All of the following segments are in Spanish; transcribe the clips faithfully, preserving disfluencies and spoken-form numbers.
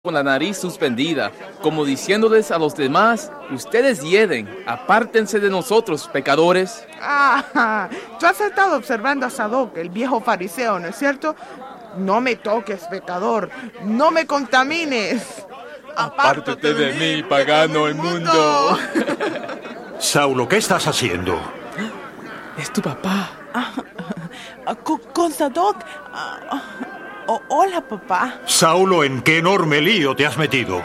con la nariz suspendida, como diciéndoles a los demás: ustedes hieden, apártense de nosotros, pecadores. Ah, tú has estado observando a Sadoc, el viejo fariseo, ¿no es cierto? No me toques, pecador, no me contamines. Apártate de mí, pagano inmundo. Saulo, ¿qué estás haciendo? Es tu papá. Ah, con, con Sadoc. Ah, oh, hola, papá. Saulo, ¿en qué enorme lío te has metido?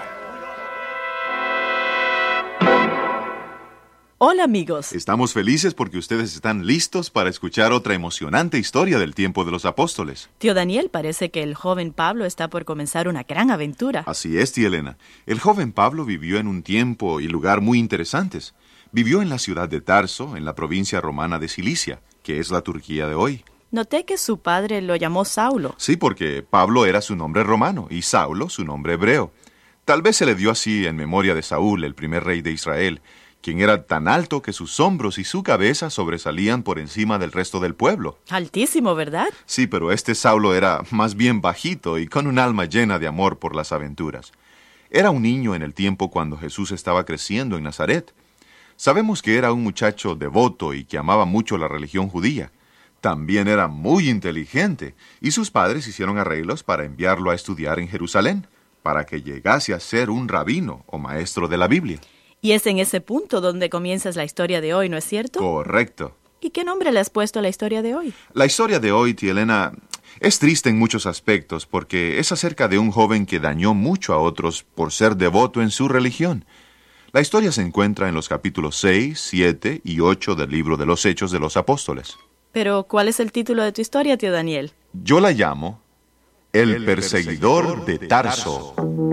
Hola, amigos. Estamos felices porque ustedes están listos para escuchar otra emocionante historia del tiempo de los apóstoles. Tío Daniel, parece que el joven Pablo está por comenzar una gran aventura. Así es, tía Elena. El joven Pablo vivió en un tiempo y lugar muy interesantes. Vivió en la ciudad de Tarso, en la provincia romana de Cilicia, que es la Turquía de hoy. Noté que su padre lo llamó Saulo. Sí, porque Pablo era su nombre romano y Saulo su nombre hebreo. Tal vez se le dio así en memoria de Saúl, el primer rey de Israel, quien era tan alto que sus hombros y su cabeza sobresalían por encima del resto del pueblo. Altísimo, ¿verdad? Sí, pero este Saulo era más bien bajito y con un alma llena de amor por las aventuras. Era un niño en el tiempo cuando Jesús estaba creciendo en Nazaret. Sabemos que era un muchacho devoto y que amaba mucho la religión judía. También era muy inteligente, y sus padres hicieron arreglos para enviarlo a estudiar en Jerusalén, para que llegase a ser un rabino o maestro de la Biblia. Y es en ese punto donde comienza la historia de hoy, ¿no es cierto? Correcto. ¿Y qué nombre le has puesto a la historia de hoy? La historia de hoy, tía Elena, es triste en muchos aspectos, porque es acerca de un joven que dañó mucho a otros por ser devoto en su religión. La historia se encuentra en los capítulos seis, siete y ocho del libro de los Hechos de los Apóstoles. Pero, ¿cuál es el título de tu historia, tío Daniel? Yo la llamo El, el perseguidor, perseguidor de Tarso.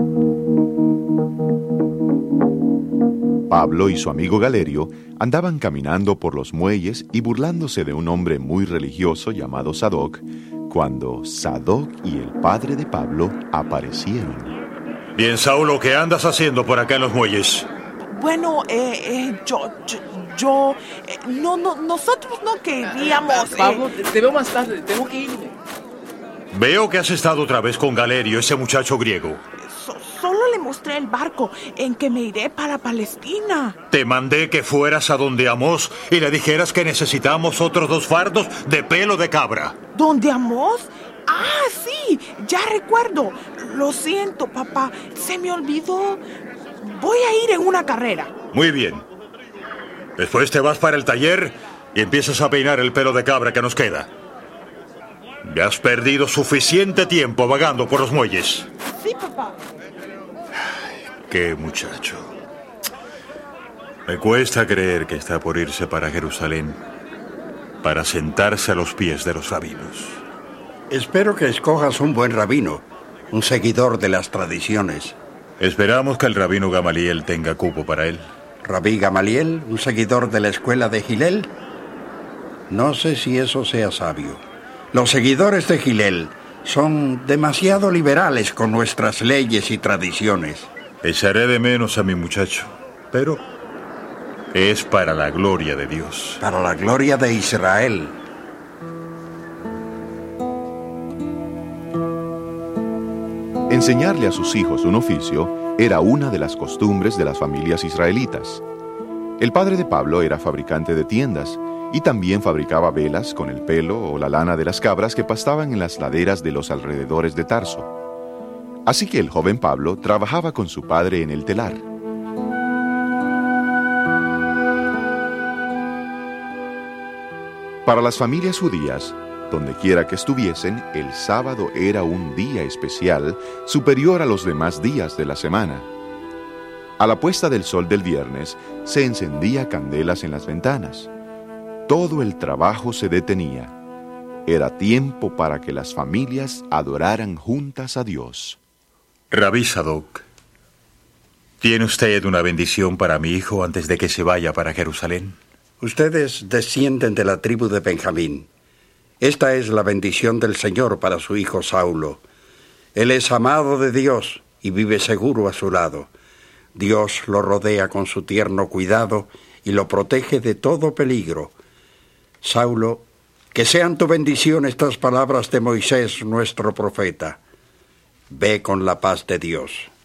Pablo y su amigo Galerio andaban caminando por los muelles y burlándose de un hombre muy religioso llamado Sadoc, cuando Sadoc y el padre de Pablo aparecieron. Bien, Saulo, ¿qué andas haciendo por acá en los muelles? Bueno, eh, eh, yo, yo, yo eh, no, no, nosotros no queríamos... Eh... Pablo, te veo más tarde, tengo que irme. Veo que has estado otra vez con Galerio, ese muchacho griego. So, solo le mostré el barco en que me iré para Palestina. Te mandé que fueras a donde Amós y le dijeras que necesitamos otros dos fardos de pelo de cabra. ¿Dónde Amós? Ah, sí, ya recuerdo. Lo siento, papá, se me olvidó. Voy a ir en una carrera. Muy bien. Después te vas para el taller y empiezas a peinar el pelo de cabra que nos queda. Ya has perdido suficiente tiempo vagando por los muelles. Sí, papá. Ay, qué muchacho. Me cuesta creer que está por irse para Jerusalén para sentarse a los pies de los rabinos. Espero que escojas un buen rabino, un seguidor de las tradiciones. Esperamos que el rabino Gamaliel tenga cupo para él. ¿Rabí Gamaliel, un seguidor de la escuela de Gilel? No sé si eso sea sabio. Los seguidores de Gilel son demasiado liberales con nuestras leyes y tradiciones. Echaré de menos a mi muchacho, pero es para la gloria de Dios. Para la gloria de Israel. Enseñarle a sus hijos un oficio era una de las costumbres de las familias israelitas. El padre de Pablo era fabricante de tiendas y también fabricaba velas con el pelo o la lana de las cabras que pastaban en las laderas de los alrededores de Tarso. Así que el joven Pablo trabajaba con su padre en el telar. Para las familias judías, donde quiera que estuviesen, el sábado era un día especial, superior a los demás días de la semana. A la puesta del sol del viernes, se encendía candelas en las ventanas. Todo el trabajo se detenía. Era tiempo para que las familias adoraran juntas a Dios. Rabí Sadoc, ¿tiene usted una bendición para mi hijo antes de que se vaya para Jerusalén? Ustedes descienden de la tribu de Benjamín. Esta es la bendición del Señor para su hijo Saulo. Él es amado de Dios y vive seguro a su lado. Dios lo rodea con su tierno cuidado y lo protege de todo peligro. Saulo, que sean tu bendición estas palabras de Moisés, nuestro profeta. Ve con la paz de Dios.